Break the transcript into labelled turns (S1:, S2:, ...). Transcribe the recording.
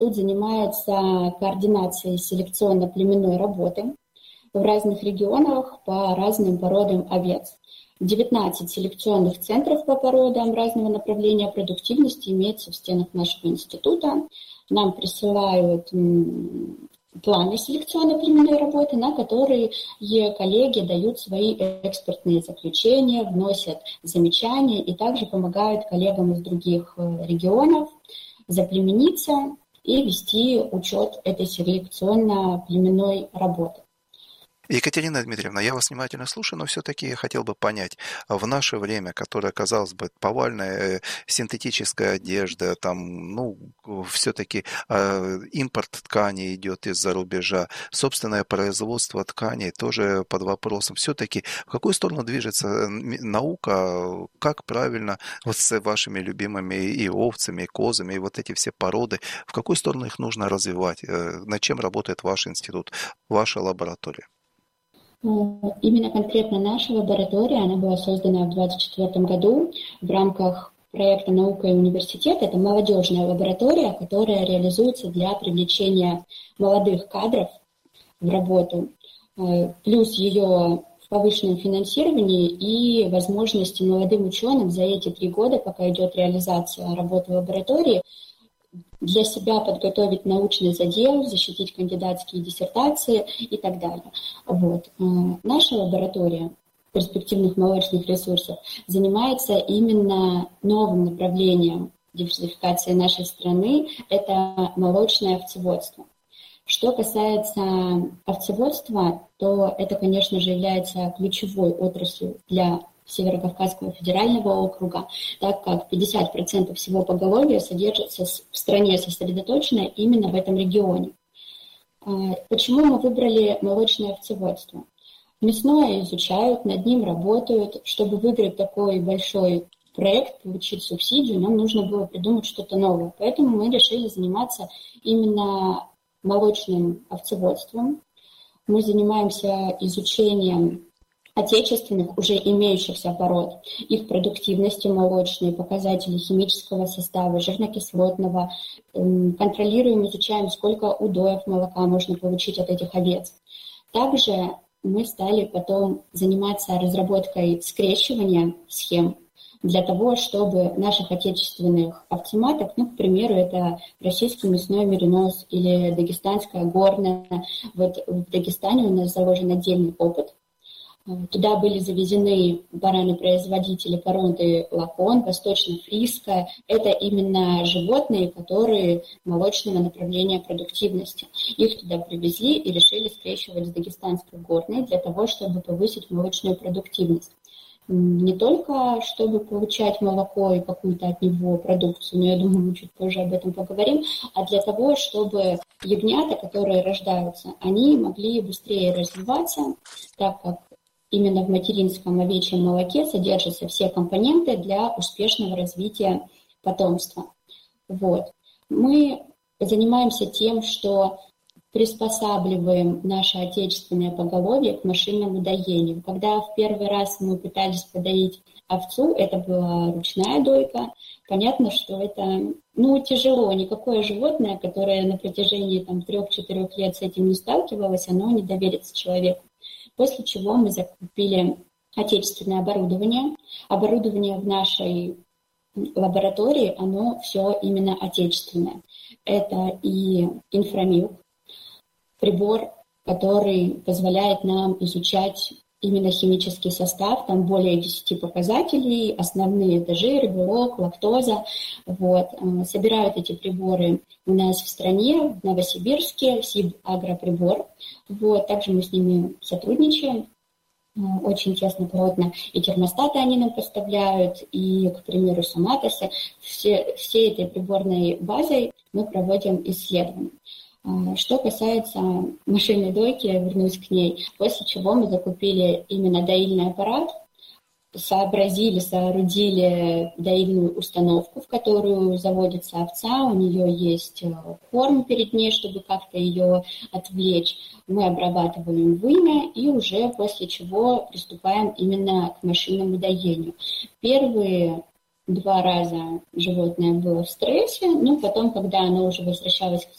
S1: Тут занимается координацией селекционно-племенной работы в разных регионах по разным породам овец. 19 селекционных центров по породам разного направления продуктивности имеется в стенах нашего института. Нам присылают планы селекционно-племенной работы, на которые коллеги дают свои экспертные заключения, вносят замечания и также помогают коллегам из других регионов заплемениться и вести учет этой селекционно-племенной работы.
S2: Екатерина Дмитриевна, я вас внимательно слушаю, но все-таки я хотел бы понять, в наше время, которое, казалось бы, повальная синтетическая одежда, там, все-таки импорт тканей идет из-за рубежа, собственное производство тканей тоже под вопросом. Все-таки в какую сторону движется наука, как правильно вот с вашими любимыми и овцами, и козами, и вот эти все породы, в какую сторону их нужно развивать, над чем работает ваш институт, ваша лаборатория?
S1: Именно конкретно наша лаборатория, она была создана в 2024 году в рамках проекта «Наука и университет». Это молодежная лаборатория, которая реализуется для привлечения молодых кадров в работу, плюс ее в повышенном финансировании и возможности молодым ученым за эти 3 года, пока идет реализация работы лаборатории, для себя подготовить научный задел, защитить кандидатские диссертации и так далее. Наша лаборатория перспективных молочных ресурсов занимается именно новым направлением диверсификации нашей страны – это молочное овцеводство. Что касается овцеводства, то это, конечно же, является ключевой отраслью для Северокавказского федерального округа, так как 50% всего поголовья содержится в стране, сосредоточено именно в этом регионе. Почему мы выбрали молочное овцеводство? Мясное изучают, над ним работают. Чтобы выиграть такой большой проект, получить субсидию, нам нужно было придумать что-то новое. Поэтому мы решили заниматься именно молочным овцеводством. Мы занимаемся изучением отечественных, уже имеющихся пород, их продуктивности молочной, показатели химического состава, жирно-кислотного, контролируем, изучаем, сколько удоев молока можно получить от этих овец. Также мы стали потом заниматься разработкой скрещивания схем для того, чтобы наших отечественных овцематок, к примеру, это российский мясной меринос или дагестанская горная, вот в Дагестане у нас заложен отдельный опыт. Туда были завезены бараны-производители породы лакон, восточно-фрийская. Это именно животные, которые молочного направления продуктивности. Их туда привезли и решили скрещивать с дагестанской горной для того, чтобы повысить молочную продуктивность. Не только чтобы получать молоко и какую-то от него продукцию, но я думаю, мы чуть позже об этом поговорим, а для того, чтобы ягнята, которые рождаются, они могли быстрее развиваться, так как именно в материнском овечьем молоке содержатся все компоненты для успешного развития потомства. Мы занимаемся тем, что приспосабливаем наше отечественное поголовье к машинному доению. Когда в первый раз мы пытались подоить овцу, это была ручная дойка. Понятно, что это тяжело. Никакое животное, которое на протяжении 3-4 лет с этим не сталкивалось, оно не доверится человеку. После чего мы закупили отечественное оборудование. Оборудование в нашей лаборатории, оно все именно отечественное. Это и инфрамилк, прибор, который позволяет нам изучать именно химический состав, там более 10 показателей, основные это жир, белок, лактоза. Собирают эти приборы у нас в стране, в Новосибирске, Сибагроприбор. Также мы с ними сотрудничаем очень тесно, плотно. И термостаты они нам поставляют, и, к примеру, Соматосы. Всей этой приборной базой мы проводим исследования. Что касается машинной дойки, я вернусь к ней, после чего мы закупили именно доильный аппарат, соорудили доильную установку, в которую заводится овца, у нее есть корм перед ней, чтобы как-то ее отвлечь. Мы обрабатываем вымя и уже после чего приступаем именно к машинному доению. Первые 2 раза животное было в стрессе, но потом, когда оно уже возвращалось